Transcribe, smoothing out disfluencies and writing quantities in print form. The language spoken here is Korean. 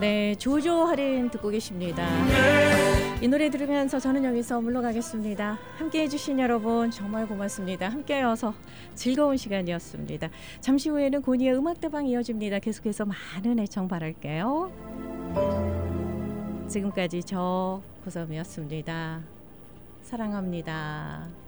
네, 조조 할인 듣고 계십니다. 이 노래 들으면서 저는 여기서 물러가겠습니다. 함께 해주신 여러분 정말 고맙습니다. 함께여서 즐거운 시간이었습니다. 잠시 후에는 고니의 음악다방 이어집니다. 계속해서 많은 애청 바랄게요. 지금까지 저 고섬이었습니다. 사랑합니다.